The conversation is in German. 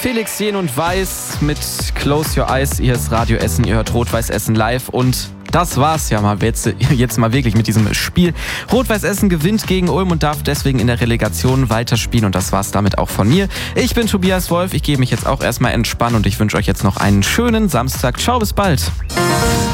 Felix Jähn und Weiß mit Close Your Eyes. Hier ist Radio Essen, ihr hört Rot-Weiß Essen live und das war's ja mal jetzt mal wirklich mit diesem Spiel. Rot-Weiß Essen gewinnt gegen Ulm und darf deswegen in der Relegation weiterspielen und das war's damit auch von mir. Ich bin Tobias Wolf, ich gehe mich jetzt auch erstmal entspannen und ich wünsche euch jetzt noch einen schönen Samstag. Ciao, bis bald.